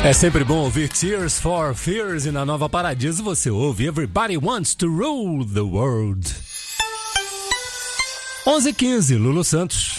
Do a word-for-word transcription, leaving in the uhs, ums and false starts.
É sempre bom ouvir Tears for Fears e na Nova Paradiso você ouve Everybody Wants to Rule the World. onze e quinze, Lulu Santos.